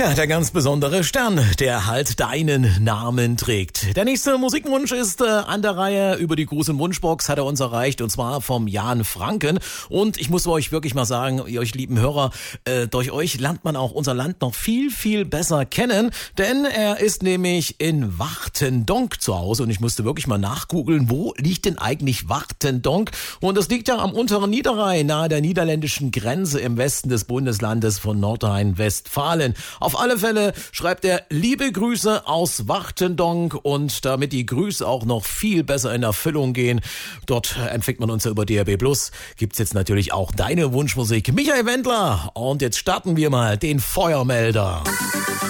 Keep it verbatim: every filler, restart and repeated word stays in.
Ja, der ganz besondere Stern, der halt deinen Namen trägt. Der nächste Musikwunsch ist äh, an der Reihe. Über die große Wunschbox hat er uns erreicht, und zwar vom Jan Franken. Und ich muss euch wirklich mal sagen, ihr euch lieben Hörer, äh, durch euch lernt man auch unser Land noch viel, viel besser kennen. Denn er ist nämlich in Wachtendonk zu Hause. Und ich musste wirklich mal nachgoogeln, wo liegt denn eigentlich Wachtendonk? Und das liegt ja am unteren Niederrhein, nahe der niederländischen Grenze im Westen des Bundeslandes von Nordrhein-Westfalen. Auf alle Fälle schreibt er liebe Grüße aus Wachtendonk, und damit die Grüße auch noch viel besser in Erfüllung gehen, dort empfängt man uns ja über D A B Plus, gibt's jetzt natürlich auch deine Wunschmusik. Michael Wendler, und jetzt starten wir mal den Feuermelder.